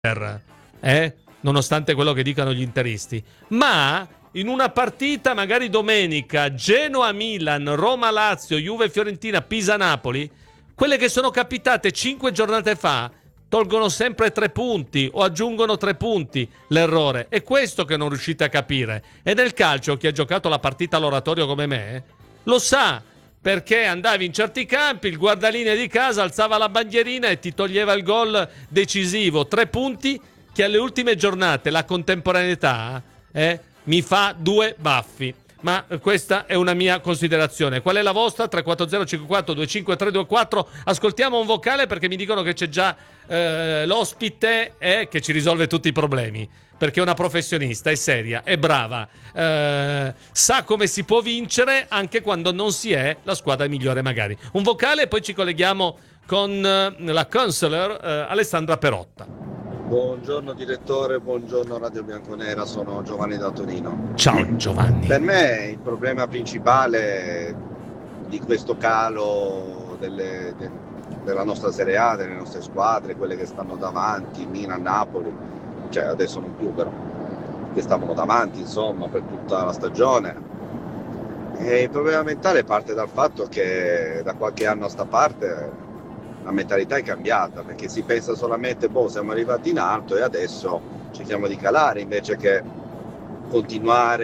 nonostante quello che dicano gli interisti, ma in una partita magari domenica, Genoa-Milan, Roma-Lazio, Juve-Fiorentina, Pisa-Napoli, quelle che sono capitate 5 giornate fa tolgono sempre 3 punti o aggiungono 3 punti l'errore. È questo che non riuscite a capire. E nel calcio, chi ha giocato la partita all'oratorio come me lo sa, perché andavi in certi campi, il guardalinea di casa alzava la bandierina e ti toglieva il gol decisivo. 3 punti che alle ultime giornate la contemporaneità mi fa 2 baffi. Ma questa è una mia considerazione. Qual è la vostra? 340 54 25 324. Ascoltiamo un vocale, perché mi dicono che c'è già l'ospite che ci risolve tutti i problemi, perché è una professionista, è seria, è brava, sa come si può vincere anche quando non si è la squadra migliore magari. Un vocale e poi ci colleghiamo con la counselor Alessandra Perotta. Buongiorno direttore, buongiorno Radio Bianconera, sono Giovanni da Torino. Ciao Giovanni. Per me il problema principale di questo calo della nostra Serie A, delle nostre squadre, quelle che stanno davanti, Milan, Napoli, cioè adesso non più però, che stavano davanti insomma per tutta la stagione. E il problema mentale parte dal fatto che da qualche anno a sta parte la mentalità è cambiata, perché si pensa solamente siamo arrivati in alto e adesso cerchiamo di calare, invece che continuare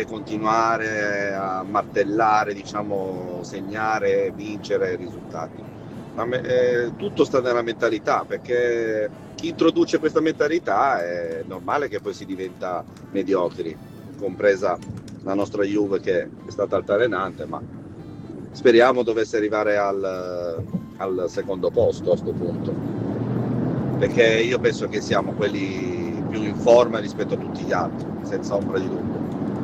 a martellare, diciamo, segnare, vincere risultati. Tutto sta nella mentalità, perché chi introduce questa mentalità è normale che poi si diventa mediocri, compresa la nostra Juve che è stata altalenante, ma speriamo dovesse arrivare al secondo posto a sto punto, perché io penso che siamo quelli più in forma rispetto a tutti gli altri, senza ombra di dubbio.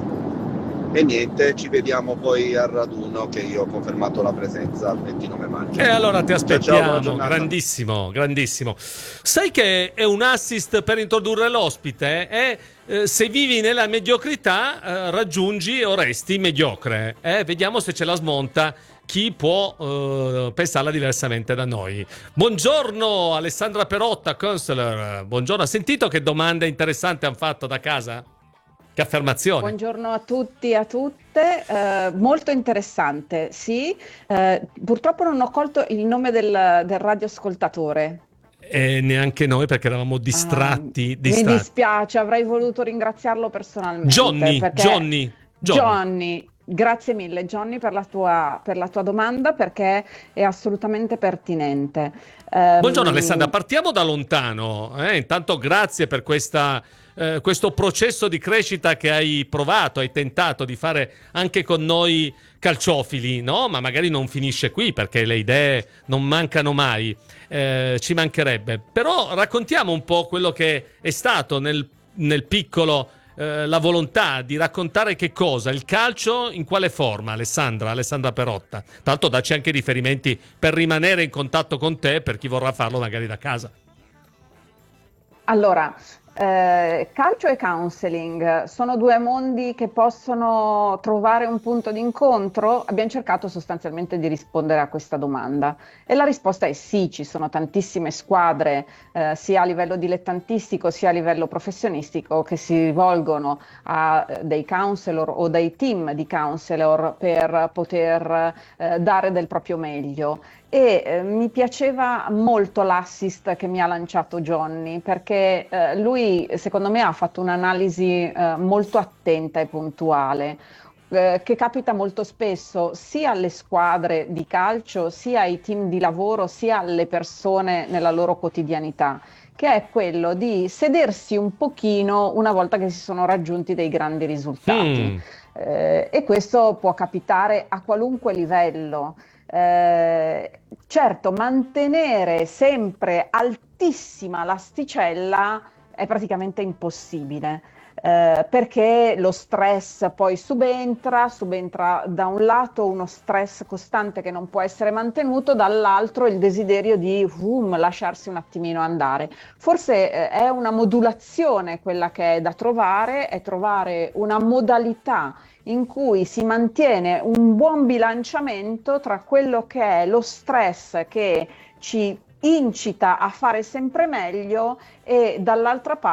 E niente, ci vediamo poi al raduno, che io ho confermato la presenza il 29 maggio. E allora ti aspettiamo. Ciao, grandissimo. Sai che è un assist per introdurre l'ospite? Se vivi nella mediocrità raggiungi o resti mediocre. Vediamo se ce la smonta chi può pensarla diversamente da noi. Buongiorno Alessandra Perotta, counselor. Buongiorno, ha sentito che domande interessanti hanno fatto da casa? Che affermazione. Buongiorno a tutti e a tutte, molto interessante, sì. Purtroppo non ho colto il nome del radioascoltatore. Neanche noi, perché eravamo distratti. Mi dispiace, avrei voluto ringraziarlo personalmente. Johnny, grazie mille Johnny per la tua domanda, perché è assolutamente pertinente. Buongiorno Alessandra, partiamo da lontano. Intanto grazie per questo processo di crescita che hai provato, hai tentato di fare anche con noi calciofili, no? Ma magari non finisce qui, perché le idee non mancano mai, ci mancherebbe. Però raccontiamo un po' quello che è stato nel piccolo, la volontà di raccontare che cosa, il calcio in quale forma, Alessandra Perotta. Tanto dacci anche riferimenti per rimanere in contatto con te, per chi vorrà farlo magari da casa. Allora, calcio e counseling sono due mondi che possono trovare un punto di incontro? Abbiamo cercato sostanzialmente di rispondere a questa domanda e la risposta è sì. Ci sono tantissime squadre sia a livello dilettantistico sia a livello professionistico che si rivolgono a dei counselor o dei team di counselor per poter dare del proprio meglio. E mi piaceva molto l'assist che mi ha lanciato Johnny, perché lui secondo me ha fatto un'analisi molto attenta e puntuale, che capita molto spesso sia alle squadre di calcio, sia ai team di lavoro, sia alle persone nella loro quotidianità, che è quello di sedersi un pochino una volta che si sono raggiunti dei grandi risultati. E questo può capitare a qualunque livello. Certo, mantenere sempre altissima l'asticella è praticamente impossibile, perché lo stress poi subentra da un lato uno stress costante che non può essere mantenuto, dall'altro il desiderio di lasciarsi un attimino andare. Forse è una modulazione quella che è da trovare, è trovare una modalità in cui si mantiene un buon bilanciamento tra quello che è lo stress che ci incita a fare sempre meglio e dall'altra parte